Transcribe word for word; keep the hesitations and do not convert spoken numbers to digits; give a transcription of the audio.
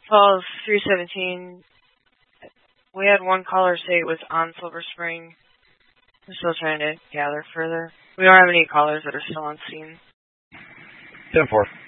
Falls three seventeen. We had one caller say it was on Silver Spring. We're still trying to gather further. We don't have any callers that are still on scene. ten four.